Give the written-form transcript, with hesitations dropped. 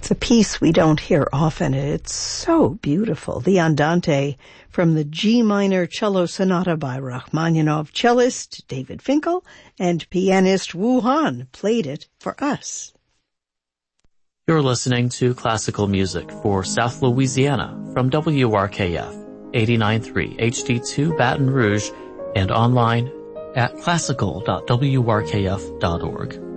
It's a piece we don't hear often. It's so beautiful. The Andante from the G minor cello sonata by Rachmaninoff. Cellist David Finkel and pianist Wu Han played it for us. You're listening to classical music for South Louisiana from WRKF 89.3 HD2 Baton Rouge and online at classical.wrkf.org.